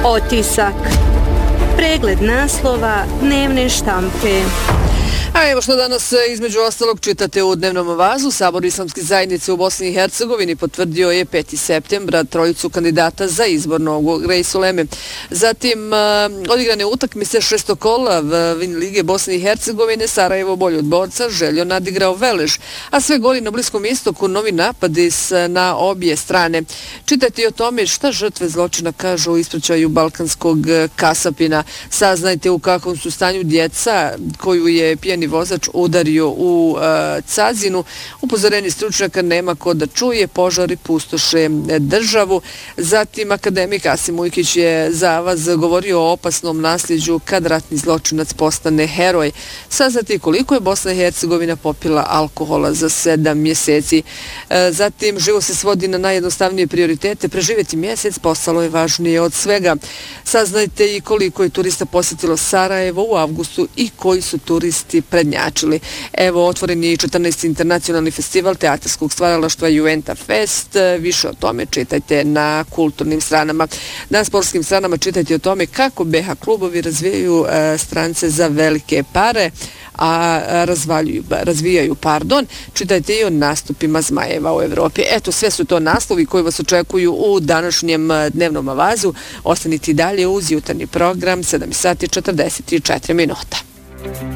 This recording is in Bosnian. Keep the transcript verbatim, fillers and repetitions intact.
Otisak. Pregled naslova dnevne štampe. A evo što danas između ostalog čitate u dnevnom avazu. Sabor islamske zajednice u Bosni i Hercegovini potvrdio je petog septembra trojicu kandidata za izbor novog Rejsuleme. Zatim odigrane utakmice šestokola Vin Lige Bosne i Hercegovine, Sarajevo bolje od borca, Željo nadigrao Velež, a sve goli na Bliskom istoku, novi napadi na obje strane. Čitajte i o tome šta žrtve zločina kažu u ispraćaju balkanskog kasapina. Saznajte u kakvom su stanju djeca koju je pijani vozač udario u uh, Cazinu. Upozorenje stručnjaka nema ko da čuje, požari pustoše državu. Zatim akademik Asim Ujkić je za vas govorio o opasnom nasljeđu kad ratni zločinac postane heroj. Saznati koliko je Bosna i Hercegovina popila alkohola za sedam mjeseci. Uh, zatim živo se svodi na najjednostavnije prioritete. Preživjeti mjesec postalo je važnije od svega. Saznajte i koliko je turista posjetilo Sarajevo u avgustu i koji su turisti prednjačili. Evo, otvoren je i četrnaesti internacionalni festival teatarskog stvaralaštva Juventa Fest. Više o tome čitajte na kulturnim stranama. Na sportskim stranama čitajte o tome kako B H klubovi razvijaju e, strance za velike pare, a razvaljuju, razvijaju, pardon. Čitajte i o nastupima Zmajeva u Evropi. Eto, sve su to naslovi koji vas očekuju u današnjem dnevnom avazu. Ostanite i dalje uz jutarnji program, sedam sati četrdeset četiri minuta.